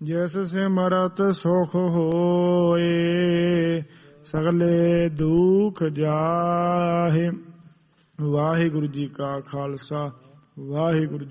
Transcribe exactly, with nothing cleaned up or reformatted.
ਜਿਸ ਸਿਮਰਤ ਸੁਖ ਹੋਏ, ਸਗਲੇ ਦੁਖ ਜਾਹੇ। ਵਾਹਿਗੁਰੂ ਜੀ ਕਾ ਖਾਲਸਾ, ਵਾਹਿਗੁਰੂ ਜੀ